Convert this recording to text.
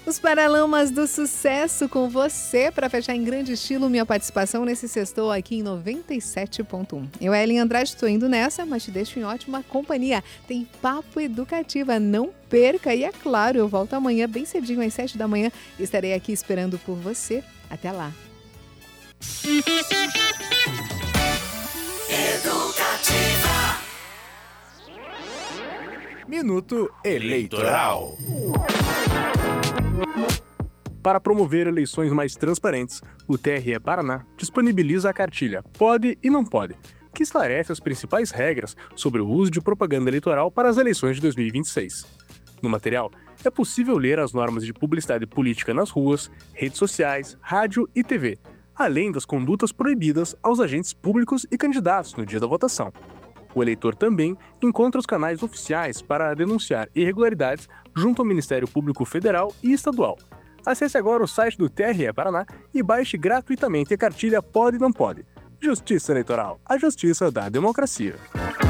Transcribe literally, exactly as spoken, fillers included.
Os Paralamas do Sucesso com você para fechar em grande estilo minha participação nesse sextou aqui em noventa e sete ponto um. Eu, Ellen Andrade, estou indo nessa, mas te deixo em ótima companhia. Tem Papo Educativa, não perca. E é claro, eu volto amanhã bem cedinho às sete da manhã. Estarei aqui esperando por você. Até lá. Educativa. Minuto Eleitoral. Para promover eleições mais transparentes, o T R E Paraná disponibiliza a cartilha Pode e Não Pode, que esclarece as principais regras sobre o uso de propaganda eleitoral para as eleições de dois mil e vinte e seis. No material, é possível ler as normas de publicidade política nas ruas, redes sociais, rádio e T V, além das condutas proibidas aos agentes públicos e candidatos no dia da votação. O eleitor também encontra os canais oficiais para denunciar irregularidades junto ao Ministério Público Federal e Estadual. Acesse agora o site do T R E Paraná e baixe gratuitamente a cartilha Pode e Não Pode. Justiça Eleitoral, a justiça da democracia.